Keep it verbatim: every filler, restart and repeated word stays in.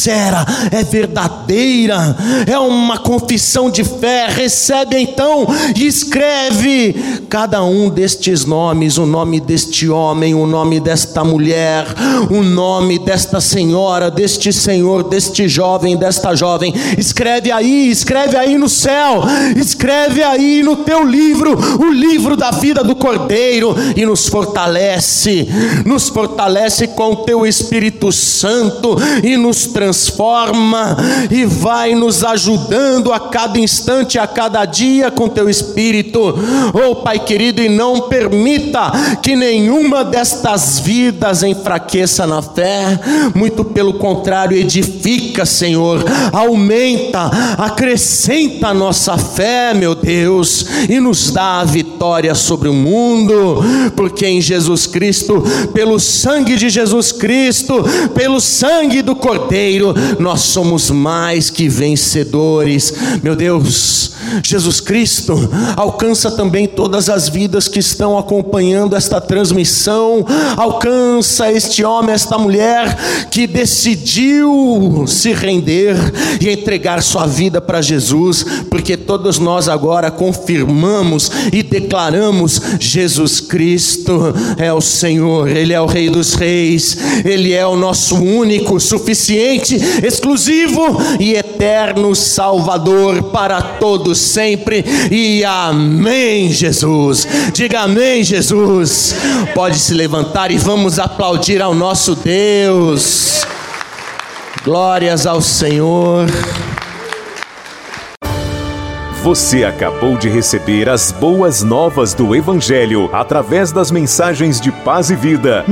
sincera, é verdadeira, é uma confissão de fé. Recebe então e escreve cada um destes nomes, o nome deste homem, o nome desta mulher, o nome desta senhora, deste senhor, deste jovem, desta jovem. Escreve aí, escreve aí no céu, escreve aí no teu livro, o livro da vida do Cordeiro, e nos fortalece, nos fortalece com o teu Espírito Santo e nos transforma e vai nos ajudando a cada instante, a cada dia com teu Espírito. Oh Pai querido, e não permita que nenhuma destas vidas enfraqueça na fé, muito pelo contrário, edifica, Senhor, aumenta, acrescenta a nossa fé, meu Deus, e nos dá a vitória sobre o mundo, porque em Jesus Cristo, pelo sangue de Jesus Cristo, pelo sangue do Cordeiro, nós somos mais que vencedores. Meu Deus, Jesus Cristo alcança também todas as vidas que estão acompanhando esta transmissão, alcança este homem, esta mulher que decidiu se render e entregar sua vida para Jesus, porque todos nós agora confirmamos e declaramos: Jesus Cristo é o Senhor, Ele é o Rei dos Reis, Ele é o nosso único, suficiente, exclusivo e eterno Salvador para todos sempre. E amém, Jesus. Diga amém, Jesus. Pode se levantar e vamos aplaudir ao nosso Deus. Glórias ao Senhor. Você acabou de receber as boas novas do Evangelho através das mensagens de Paz e Vida,